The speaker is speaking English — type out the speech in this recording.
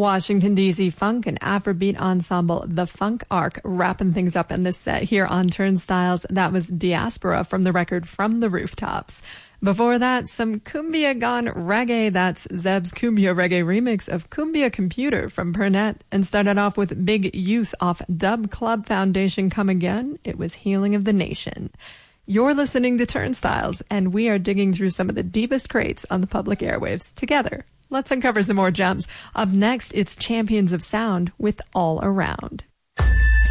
Washington, D.C. funk and Afrobeat ensemble The Funk Arc wrapping things up in this set here on Turnstiles. That was Diaspora from the record From the Rooftops. Before that, some Cumbia Gone Reggae. That's Zeb's Cumbia Reggae remix of Cumbia Computer from Pernette. And started off with Big Youth off Dub Club Foundation Come Again. It was Healing of the Nation. You're listening to Turnstiles, and we are digging through some of the deepest crates on the public airwaves together. Let's uncover some more gems. Up next, it's Champions of Sound with All Around.